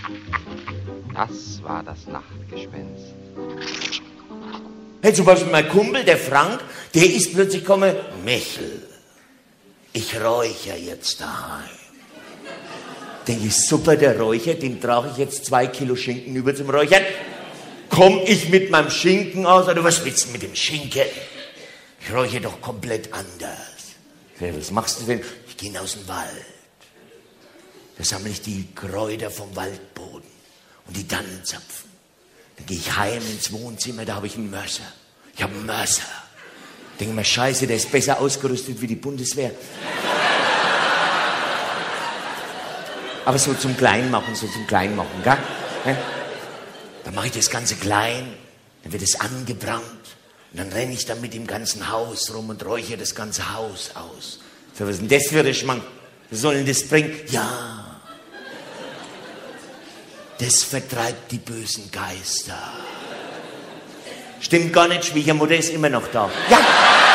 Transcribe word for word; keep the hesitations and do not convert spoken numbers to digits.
Das war das Nachtgespenst. Hey, zum Beispiel mein Kumpel, der Frank, der ist plötzlich gekommen, Michel, ich räuchere jetzt daheim. Denke ich, super, der Räucher, dem trage ich jetzt zwei Kilo Schinken über zum Räuchern. Komm ich mit meinem Schinken aus, oder was willst du mit dem Schinken? Ich räuchere doch komplett anders. Ja, was machst du denn? Ich gehe aus dem Wald. Da sammle ich die Kräuter vom Waldboden und die Tannenzapfen. Dann gehe ich heim ins Wohnzimmer, da habe ich einen Mörser. Ich habe einen Mörser. Denke mir, scheiße, der ist besser ausgerüstet wie die Bundeswehr. Aber so zum Kleinmachen, so zum Kleinmachen, gell? Dann mache ich das Ganze klein, dann wird es angebrannt und dann renne ich dann mit dem ganzen Haus rum und räuchere das ganze Haus aus. So, was ist denn das für ein Schmank? Was soll denn das bringen? Ja, das vertreibt die bösen Geister. Stimmt gar nicht, Schwiegermutter ist immer noch da. Ja!